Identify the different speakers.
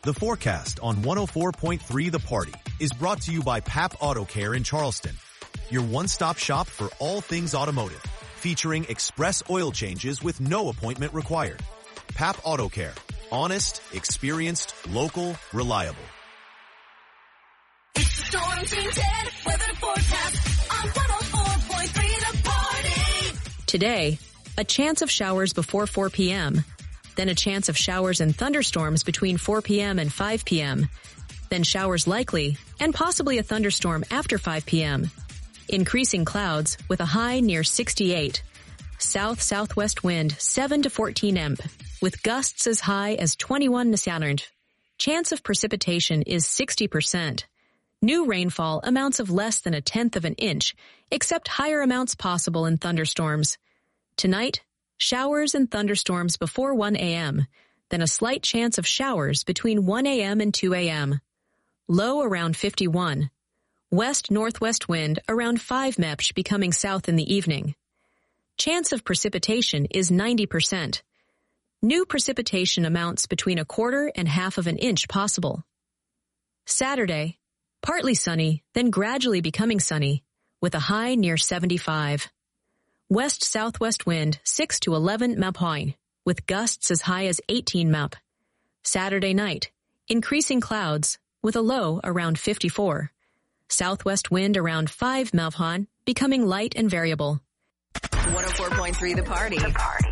Speaker 1: The forecast on 104.3 The Party is brought to you by Pap Auto Care in Charleston, your one-stop shop for all things automotive, featuring express oil changes with no appointment required. Pap Auto Care. Honest, experienced, local, reliable.
Speaker 2: It's the Storm Team 10 weather forecast on 104.3 The Party.
Speaker 3: Today, a chance of showers before 4 p.m., then a chance of showers and thunderstorms between 4 p.m. and 5 p.m., then showers likely, and possibly a thunderstorm after 5 p.m. Increasing clouds with a high near 68. South-southwest wind 7 to 14 MP, with gusts as high as 21 nsn. Chance of precipitation is 60%. New rainfall amounts of less than 1/10 of an inch, except higher amounts possible in thunderstorms. Tonight, showers and thunderstorms before 1 a.m., then a slight chance of showers between 1 a.m. and 2 a.m. Low around 51. West-northwest wind around 5 mph becoming south in the evening. Chance of precipitation is 90%. New precipitation amounts between 1/4 and 1/2 of an inch possible. Saturday, partly sunny, then gradually becoming sunny, with a high near 75. West-southwest wind 6 to 11 mph, with gusts as high as 18 mph. Saturday night, increasing clouds, with a low around 54. Southwest wind around 5 mph, becoming light and variable.
Speaker 2: 104.3 The Party.